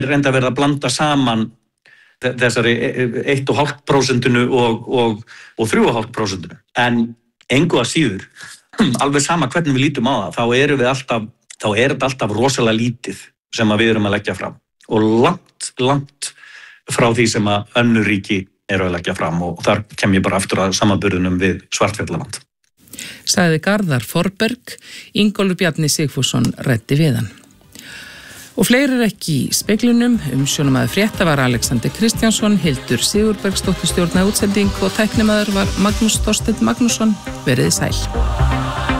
reynda verið að blanda saman þessari 1,5% og 3,5%. En engu að síður, alveg sama hvernig við lítum á það, þá er þetta alltaf rosalega lítið sem við erum að leggja fram. Og langt frá því sem að önnur ríki eru að leggja fram og þar kem ég bara aftur að samanburðinum við Svartfjallaland. Sagði Garðar Forberg, Ingólfur Bjarni Sigfússon ræddi við hann. Og fleiri ekki í speglunum, umsjónamaður frétta var Alexander Kristjánsson, Hildur Sigurbergsdóttir stjórnaði útsending og tæknimaður var Magnús Þorsteinn Magnússon. Verið sæl.